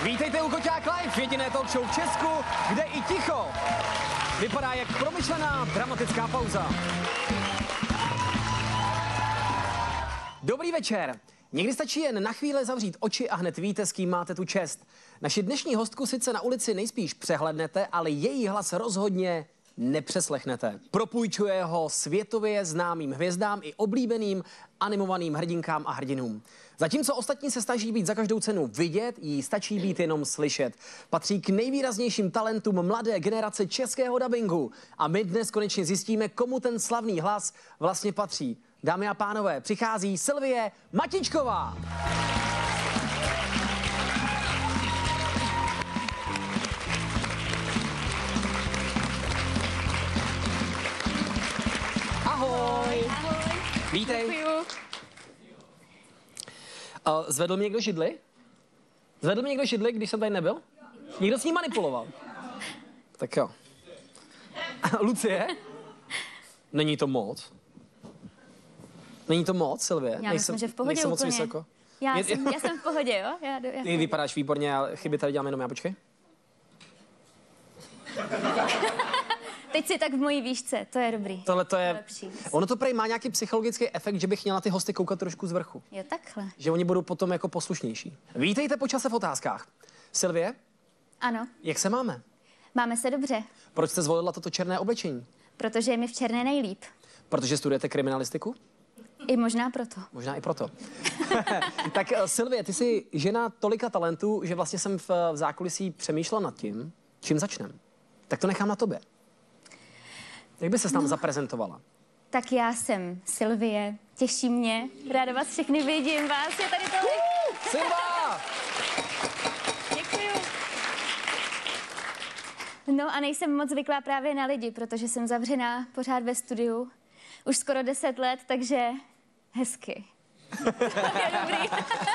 Vítejte u Koťák Live, jediné talk show v Česku, kde i ticho vypadá jak promyšlená dramatická pauza. Dobrý večer. Někdy stačí jen na chvíli zavřít oči a hned víte, s kým máte tu čest. Naši dnešní hostku sice na ulici nejspíš přehlednete, ale její hlas rozhodně nepřeslechnete. Propůjčuje ho světově známým hvězdám i oblíbeným animovaným hrdinkám a hrdinům. Zatímco ostatní se snaží být za každou cenu vidět, jí stačí být jenom slyšet. Patří k nejvýraznějším talentům mladé generace českého dabingu. A my dnes konečně zjistíme, komu ten slavný hlas vlastně patří. Dámy a pánové, přichází Sylvie Matičková. Ahoj. Ahoj. Vítej. Děkuju. Zvedl mi někdo židli? Zvedl mi někdo židli, když jsem tady nebyl? Někdo s ním manipuloval? Tak jo. Lucie? Není to moc? Není to moc, Sylvie? Já myslím, že v pohodě úplně. Moc vysoko? Já jsem v pohodě, jo? Ty vypadáš výborně, ale chyby tady dělám jenom já, počkej. Teď si tak v mojí výšce, to je dobrý. Tohle to je... Lepší. Ono to prý má nějaký psychologický efekt, že bych měla ty hosty koukat trošku z vrchu. Jo, takhle. Že oni budou potom jako poslušnější. Vítejte po čase v otázkách. Sylvie, Ano, jak se máme? máme se dobře, Proč jste zvolila toto černé oblečení? protože je mi v černé nejlíp. Protože studujete kriminalistiku? I možná proto. Možná i proto. Tak Sylvie, ty jsi žena tolika talentů, že vlastně jsem v zákulisí přemýšlel nad tím, čím začneme. Tak to nechám na tobě. Jak by ses nám zaprezentovala? Tak já jsem Sylvie, těší mě, ráda vás všechny vidím, vás je tady tolik. Silva! Děkuju. No a nejsem moc zvyklá právě na lidi, protože jsem zavřená pořád ve studiu. Už skoro 10 let, takže hezky. Je dobrý.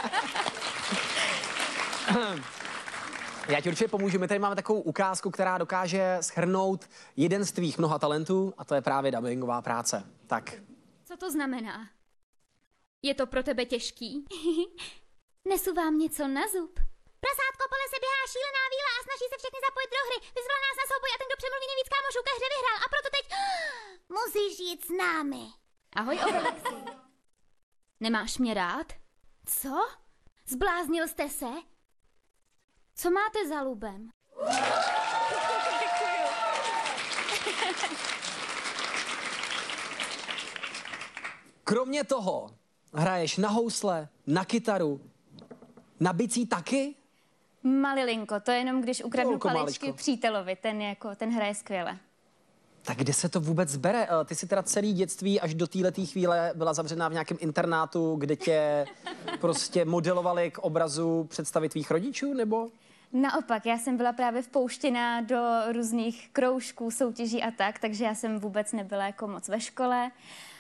Já ti určitě pomůžu. My tady máme takovou ukázku, která dokáže shrnout jeden z tvých mnoha talentů, a to je právě dabingová práce. Tak. Co to znamená? Je to pro tebe těžký? Nesu vám něco na zub? Prasátko po lese běhá šílená víla a snaží se všechny zapojit do hry. Vyzvala nás na souboj a ten, kdo přemluví nejvíc kámošů ke hře, vyhrál. A proto teď musíš jít s námi. Ahoj, Obelexi. Nemáš mě rád? Co? Zbláznil jste se? Co máte za lubem? Kromě toho hraješ na housle, na kytaru, na bicí taky? Malilinko, to je jenom když ukradnu Kolko paličky maličko? přítelovi, ten hraje skvěle. Tak kde se to vůbec bere? Ty jsi teda celý dětství až do této chvíle byla zavřená v nějakém internátu, kde tě prostě modelovali k obrazu představy tvých rodičů, nebo? Naopak, já jsem byla právě vpouštěná do různých kroužků, soutěží a tak, takže já jsem vůbec nebyla jako moc ve škole.